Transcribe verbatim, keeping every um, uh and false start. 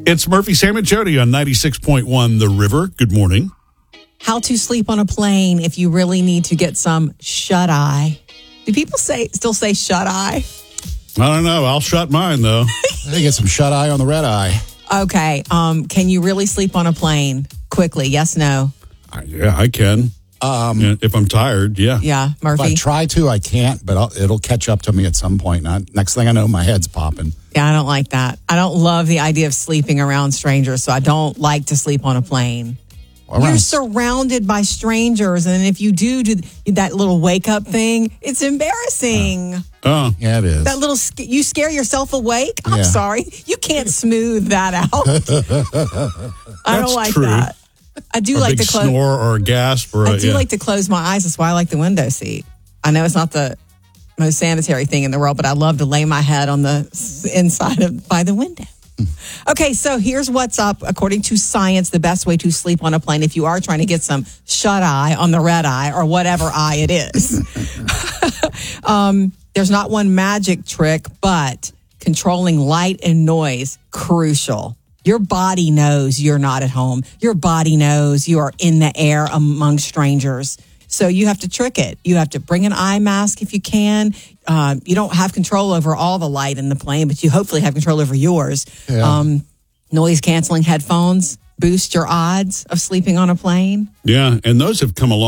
It's Murphy, Sam, and Jody on ninety-six point one The River. Good morning. How to sleep on a plane if you really need to get some shut-eye. Do people say still say shut-eye? I don't know. I'll shut mine, though. I get some shut-eye on the red eye. Okay. Um, can you really sleep on a plane quickly? Yes, no? I, yeah, I can. Um, Yeah, if I'm tired, yeah. Yeah, If I Murphy? try to, I can't, but I'll, it'll catch up to me at some point. Not, next thing I know, my head's popping. Yeah, I don't like that. I don't love the idea of sleeping around strangers, so I don't like to sleep on a plane. Around- You're surrounded by strangers, and if you do do that little wake-up thing, it's embarrassing. Oh, Yeah, it is. That little, sc- you scare yourself awake? I'm Yeah. sorry. You can't smooth that out. I That's don't like true. that. I do or a like big to close. snore or a gasp. Or a, I do yeah. like to close my eyes. That's why I like the window seat. I know it's not the most sanitary thing in the world, but I love to lay my head on the s- inside of by the window. Okay, so here's what's up. According to science, the best way to sleep on a plane if you are trying to get some shut eye on the red eye or whatever eye it is. um, there's not one magic trick, but controlling light and noise, crucial. Your body knows you're not at home. Your body knows you are in the air among strangers. So you have to trick it. You have to bring an eye mask if you can. Uh, you don't have control over all the light in the plane, but you hopefully have control over yours. Yeah. Um, noise canceling headphones boost your odds of sleeping on a plane. Yeah, and those have come along.